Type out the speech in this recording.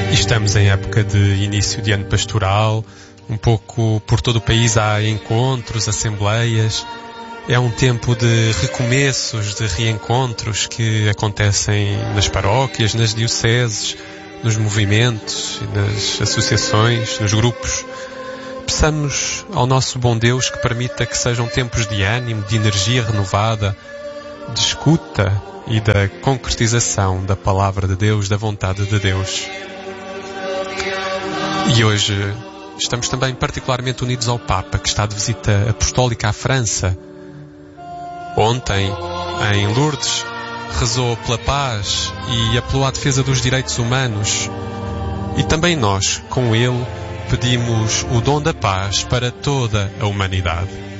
E estamos em época de início de ano pastoral, um pouco por todo o país há encontros, assembleias. É um tempo de recomeços, de reencontros que acontecem nas paróquias, nas dioceses, nos movimentos, nas associações, nos grupos. Peçamos ao nosso bom Deus que permita que sejam tempos de ânimo, de energia renovada, de escuta e da concretização da palavra de Deus, da vontade de Deus. E hoje estamos também particularmente unidos ao Papa, que está de visita apostólica à França. Ontem, em Lourdes, rezou pela paz e apelou à defesa dos direitos humanos. E também nós, com ele, pedimos o dom da paz para toda a humanidade.